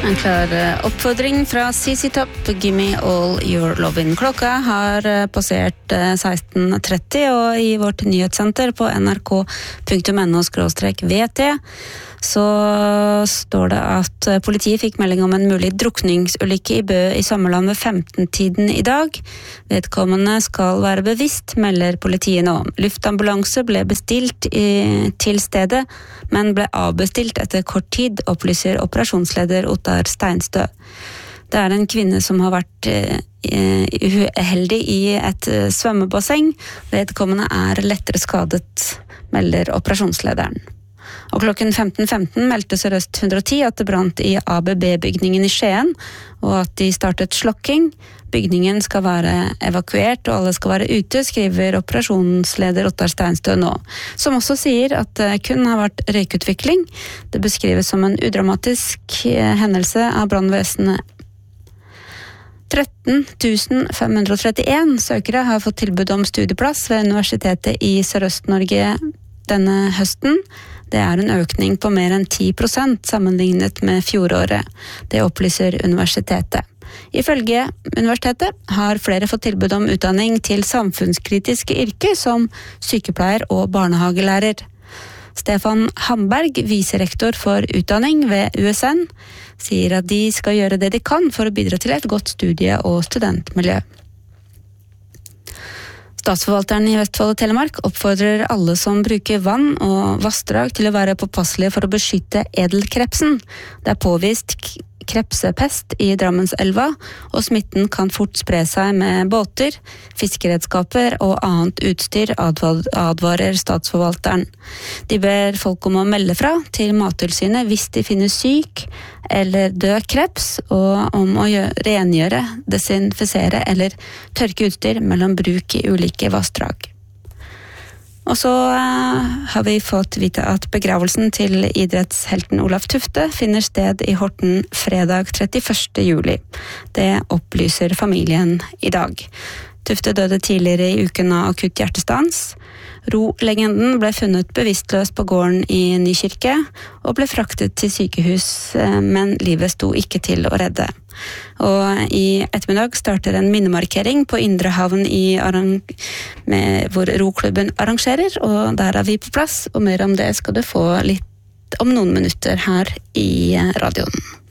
En klar oppfordring fra CC Top, Gimme All Your Lovin'. Klokka har passert 16:30, og i vårt nyhetssenter på nrk.no/VT så står det at politiet fikk melding om en mulig drukningsulykke i Bø i Sommerland ved 15-tiden i dag. Vedkommende skal være bevisst, melder politiet nå. Luftambulanse ble bestilt til stedet, men ble avbestilt etter kort tid, opplyser operasjonsleder Ottar Steinstø. Det er en kvinne som har vært uheldig i et svømmebasseng. Vedkommende er lettere skadet, melder operasjonslederen. Og klokken 15:15 meldte Sør-Øst 110 at det brant i ABB-bygningen i Skien, og at de startet slokking. Bygningen skal være evakuert, og alle skal være ute, skriver operasjonsleder Ottar Steinstø nå. Som også sier at det kun har vært røykutvikling. Det beskrives som en udramatisk hendelse av brannvesenet. 13 531 søkere har fått tilbud om studieplass ved Universitetet i Sørøst-Norge denne høsten. Det er en økning på mer enn 10% sammenlignet med fjoråret. Det opplyser universitetet. Ifølge universitetet har flere fått tilbud om utdanning til samfunnskritiske yrker som sykepleier og barnehagelærer. Stefan Hamberg, viserektor for utdanning ved USN, sier at de skal gjøre det de kan for å bidra til et godt studie- og studentmiljø. Statsforvalteren i Vestfold og Telemark oppfordrer alle som bruker vann og vassdrag til å være påpasselige for å beskytte edelkrepsen. Det er påvist krepsepest i Drammenselva, og smitten kan fort spre seg med båter, fiskeredskaper og annet utstyr, advarer statsforvalteren. De ber folk om å melde fra til Mattilsynet hvis de finner syk eller død kreps, og om å rengjøre, desinfisere eller tørke utstyr mellom bruk i ulike vassdrag. Og så har vi fått vite at begravelsen til idrettshelten Olaf Tufte finner sted i Horten fredag 31. juli. Det opplyser familien i dag. Tufte døde tidligere i uken av akutt hjertestans. Ro-legenden ble funnet bevisstløs på gården i Nykirke og ble fraktet til sykehus, men livet sto ikke til å redde. Og i ettermiddag starter en minnemarkering på Indre Havn hvor roklubben arrangerer, og der er vi på plass, og mer om det skal du få litt om noen minutter her i radioen.